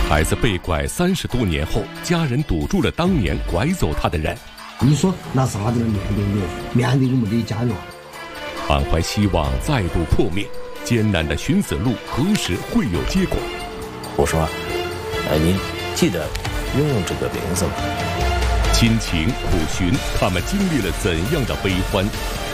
孩子被拐30多年后，家人堵住了当年拐走他的人。 你说那啥子面对我们的家园， 满怀希望再度破灭，艰难的寻死路何时会有结果？ 我说，您记得用这个名字吗？ 亲情苦寻，他们经历了怎样的悲欢？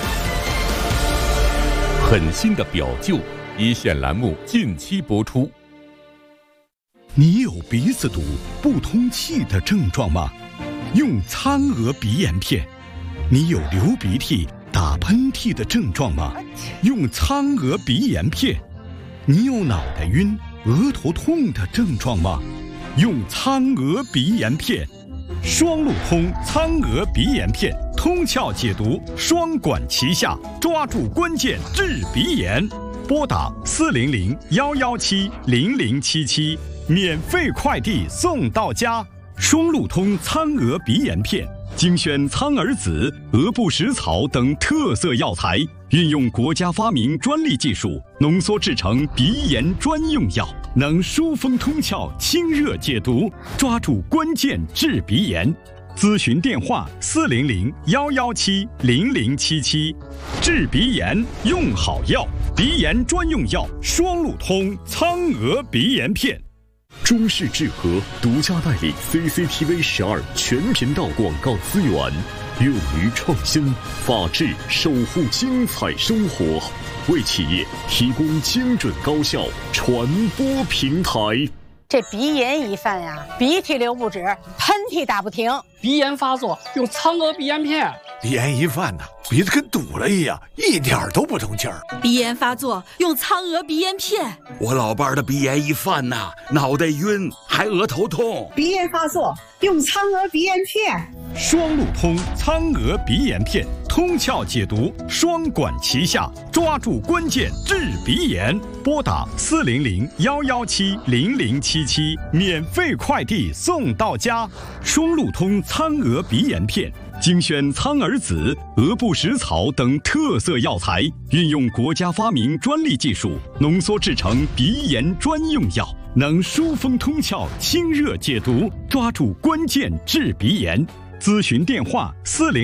狠心的表舅，一线栏目近期播出。 你有鼻子堵、不通气的症状吗？用苍娥鼻炎片。你有流鼻涕、打喷嚏的症状吗？用苍娥鼻炎片。你有脑袋晕、额头痛的症状吗？用苍娥鼻炎片。双路通苍娥鼻炎片，通窍解毒，双管齐下，抓住关键治鼻炎。拨打400-117-0077，免费快递送到家。双路通苍娥鼻炎片，精选苍耳子、鹅不食草等特色药材，运用国家发明专利技术，浓缩制成鼻炎专用药，能疏风通窍、清热解毒，抓住关键治鼻炎。咨询电话400-117-0077，治鼻炎用好药，鼻炎专用药双路通苍娥鼻炎片。 中视智和独家代理 CCTV12全频道广告资源，勇于创新，法治守护精彩生活，为企业提供精准高效传播平台。 这鼻炎一犯呀，鼻涕流不止，喷嚏打不停。 鼻炎发作用苍娥鼻炎片。 鼻炎一犯呢，鼻子跟堵了一样，一点都不通气儿。 鼻炎发作用苍娥鼻炎片。 我老伴儿的鼻炎一犯呐，脑袋晕，还额头痛。 鼻炎发作用苍娥鼻炎片。 双路通苍娥鼻炎片，通窍解毒，双管齐下，抓住关键治鼻炎。拨打400-117-0077，免费快递送到家。双路通苍娥鼻炎片，精选苍耳子、鹅不食草等特色药材，运用国家发明专利技术，浓缩制成鼻炎专用药，能疏风通窍、清热解毒，抓住关键治鼻炎。咨询电话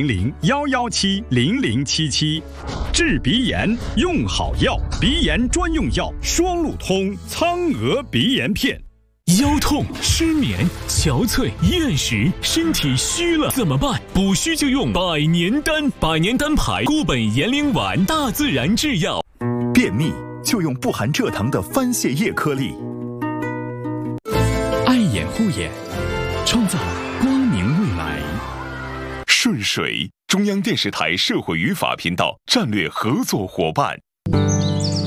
400-117-0077，治鼻炎用好药，鼻炎专用药双路通苍娥鼻炎片。 腰痛、失眠、憔悴、厌食，身体虚了怎么办？补虚就用百年丹，百年丹牌固本延龄丸，大自然制药。 便秘就用不含蔗糖的番泻叶颗粒。 爱眼护眼，创造光明未来。 顺水，中央电视台社会与法频道战略合作伙伴。